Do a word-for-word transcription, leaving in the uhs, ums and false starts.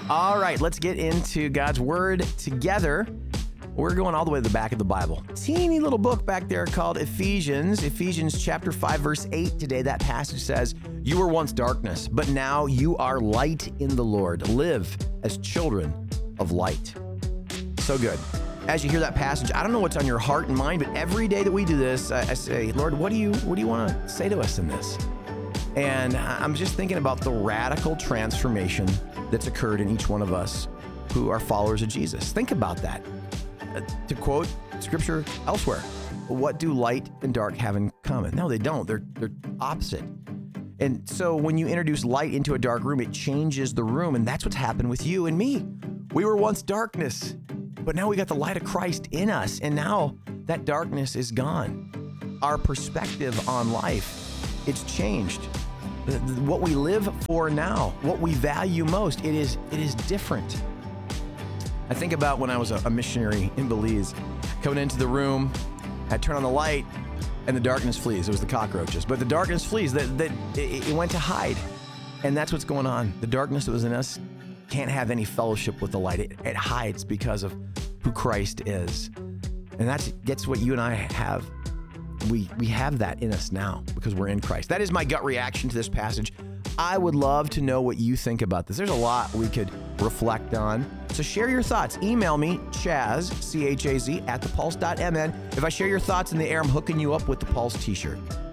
All right, let's get into God's Word together. We're going all the way to the back of the Bible. Teeny little book back there called Ephesians. Ephesians chapter five, verse eight today. That passage says, "You were once darkness, but now you are light in the Lord. Live as children of light." So good. As you hear that passage, I don't know what's on your heart and mind, but every day that we do this, I, I say, Lord, what do you what do you want to say to us in this? And I'm just thinking about the radical transformation that's occurred in each one of us who are followers of Jesus. Think about that. To quote scripture elsewhere, what do light and dark have in common? No, they don't. They're they're opposite. And so when you introduce light into a dark room, it changes the room. And that's what's happened with you and me. We were once darkness, but now we got the light of Christ in us. And now that darkness is gone. Our perspective on life, it's changed. What we live for now, what we value most, it is it is different. I think about when I was a, a missionary in Belize, coming into the room, I turn on the light, and the darkness flees. It was the cockroaches, but the darkness flees. That that it, it went to hide, and that's what's going on. The darkness that was in us can't have any fellowship with the light. It, it hides because of who Christ is, and that's gets what you and I have. We we have that in us now because we're in Christ. That is my gut reaction to this passage. I would love to know what you think about this. There's a lot we could reflect on. So share your thoughts. Email me, Chaz, C H A Z, at the pulse dot m n. If I share your thoughts in the air, I'm hooking you up with the Pulse t-shirt.